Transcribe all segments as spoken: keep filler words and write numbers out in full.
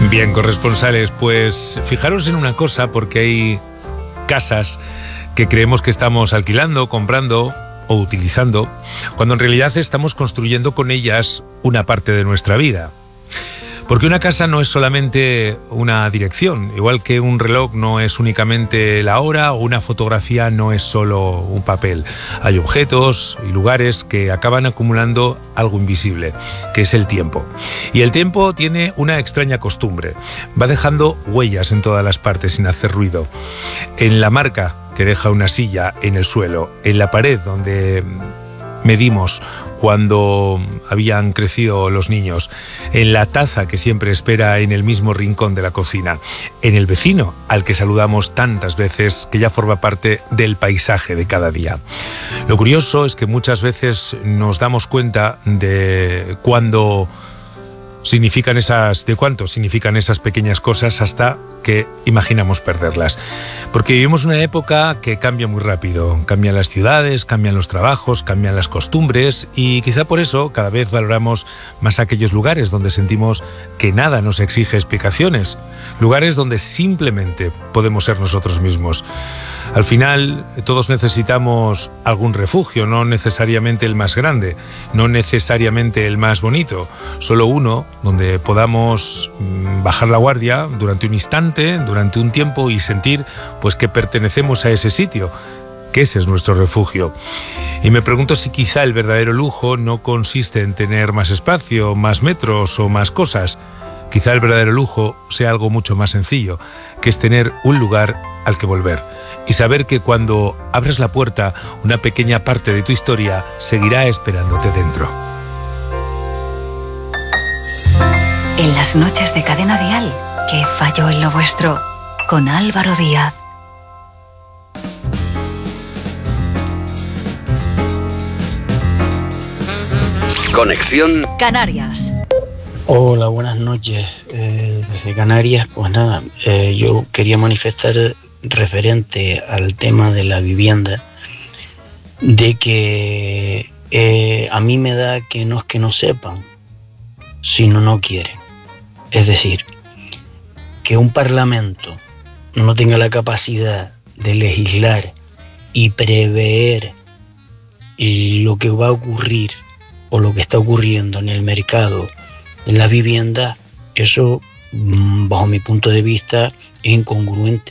Bien, corresponsales, pues fijaros en una cosa, porque hay casas que creemos que estamos alquilando, comprando o utilizando, cuando en realidad estamos construyendo con ellas una parte de nuestra vida. Porque una casa no es solamente una dirección, igual que un reloj no es únicamente la hora, o una fotografía no es solo un papel. Hay objetos y lugares que acaban acumulando algo invisible, que es el tiempo. Y el tiempo tiene una extraña costumbre. Va dejando huellas en todas las partes sin hacer ruido. En la marca que deja una silla en el suelo, en la pared donde medimos cuando habían crecido los niños, en la taza que siempre espera en el mismo rincón de la cocina, en el vecino al que saludamos tantas veces que ya forma parte del paisaje de cada día. Lo curioso es que muchas veces nos damos cuenta de cuándo significan esas, de cuánto significan esas pequeñas cosas hasta que imaginamos perderlas. Porque vivimos una época que cambia muy rápido. Cambian las ciudades, cambian los trabajos, cambian las costumbres y quizá por eso cada vez valoramos más aquellos lugares donde sentimos que nada nos exige explicaciones. Lugares donde simplemente podemos ser nosotros mismos. Al final, todos necesitamos algún refugio, no necesariamente el más grande, no necesariamente el más bonito, solo uno donde podamos bajar la guardia durante un instante, durante un tiempo y sentir pues que pertenecemos a ese sitio, que ese es nuestro refugio. Y me pregunto si quizá el verdadero lujo no consiste en tener más espacio, más metros o más cosas. Quizá el verdadero lujo sea algo mucho más sencillo, que es tener un lugar al que volver y saber que cuando abres la puerta, una pequeña parte de tu historia seguirá esperándote dentro. En las noches de Cadena Dial, ¿qué falló en lo vuestro? Con Álvaro Díaz. Conexión Canarias. Hola, buenas noches. Eh, desde Canarias, pues nada, eh, yo quería manifestar referente al tema de la vivienda, de que eh, a mí me da que no es que no sepan, sino no quieren. Es decir, que un parlamento no tenga la capacidad de legislar y prever lo que va a ocurrir o lo que está ocurriendo en el mercado de la vivienda, eso, bajo mi punto de vista, es incongruente.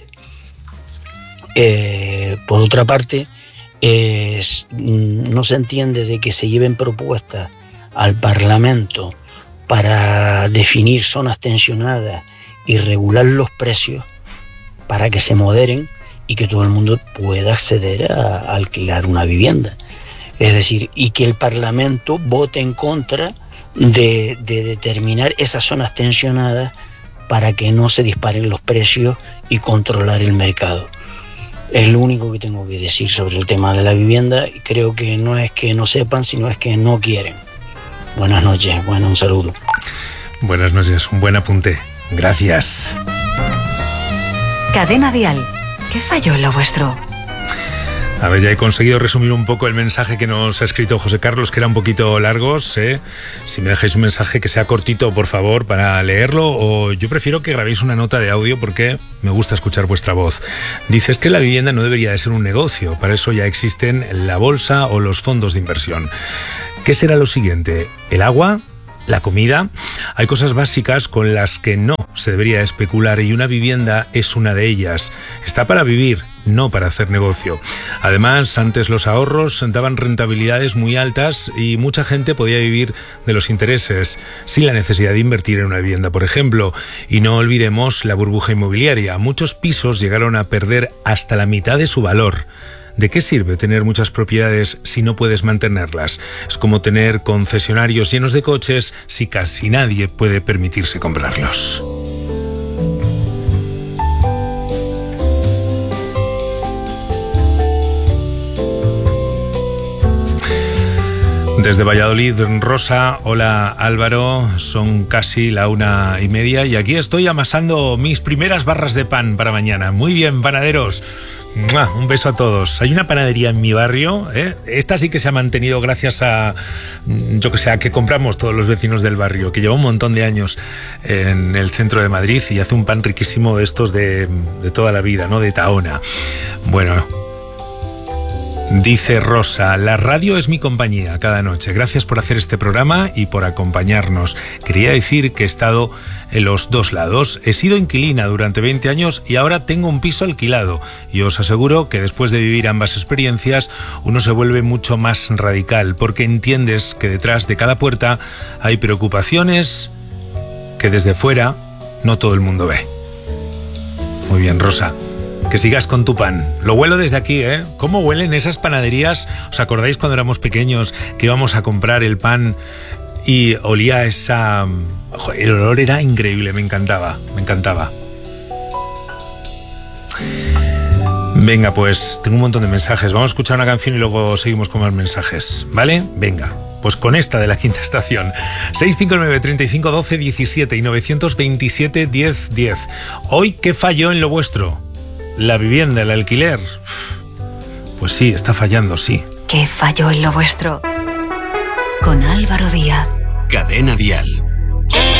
Eh, por otra parte, eh, no se entiende de que se lleven propuestas al Parlamento para definir zonas tensionadas y regular los precios para que se moderen y que todo el mundo pueda acceder a, a alquilar una vivienda. Es decir, y que el Parlamento vote en contra de, de determinar esas zonas tensionadas para que no se disparen los precios y controlar el mercado. Es lo único que tengo que decir sobre el tema de la vivienda y creo que no es que no sepan, sino es que no quieren. Buenas noches, bueno, un saludo. Buenas noches, un buen apunte. Gracias. Cadena Dial, ¿qué falló en lo vuestro? A ver, ya he conseguido resumir un poco el mensaje que nos ha escrito José Carlos, que era un poquito largo, ¿eh? Si me dejáis un mensaje que sea cortito, por favor, para leerlo, o yo prefiero que grabéis una nota de audio porque me gusta escuchar vuestra voz. Dices que la vivienda no debería de ser un negocio, para eso ya existen la bolsa o los fondos de inversión. ¿Qué será lo siguiente? ¿El agua? ¿La comida? Hay cosas básicas con las que no se debería especular y una vivienda es una de ellas. Está para vivir, no para hacer negocio. Además, antes los ahorros daban rentabilidades muy altas y mucha gente podía vivir de los intereses sin la necesidad de invertir en una vivienda, por ejemplo. Y no olvidemos la burbuja inmobiliaria. Muchos pisos llegaron a perder hasta la mitad de su valor. ¿De qué sirve tener muchas propiedades si no puedes mantenerlas? Es como tener concesionarios llenos de coches si casi nadie puede permitirse comprarlos. Desde Valladolid, Rosa. Hola Álvaro, son casi la una y media y aquí estoy amasando mis primeras barras de pan para mañana. Muy bien, panaderos. ¡Mua! Un beso a todos. Hay una panadería en mi barrio, ¿eh? Esta sí que se ha mantenido gracias a, yo que sé, a que compramos todos los vecinos del barrio, que lleva un montón de años en el centro de Madrid y hace un pan riquísimo de estos de, de toda la vida, ¿no? De Tahona. Bueno, dice Rosa, la radio es mi compañía cada noche. Gracias por hacer este programa y por acompañarnos. Quería decir que he estado en los dos lados. He sido inquilina durante veinte años y ahora tengo un piso alquilado. Y os aseguro que después de vivir ambas experiencias, uno se vuelve mucho más radical, porque entiendes que detrás de cada puerta hay preocupaciones que desde fuera no todo el mundo ve. Muy bien, Rosa. Que sigas con tu pan. Lo huelo desde aquí, ¿eh? ¿Cómo huelen esas panaderías? ¿Os acordáis cuando éramos pequeños que íbamos a comprar el pan y olía esa... El olor era increíble, me encantaba, me encantaba. Venga, pues tengo un montón de mensajes. Vamos a escuchar una canción y luego seguimos con más mensajes, ¿vale? Venga. Pues con esta de la quinta estación. seis cinco nueve, treinta y cinco, doce, diecisiete y novecientos veintisiete, diez, diez. Hoy, ¿qué falló en lo vuestro? La vivienda, el alquiler. Pues sí, está fallando, sí. ¿Qué falló en lo vuestro? Con Álvaro Díaz. Cadena Dial.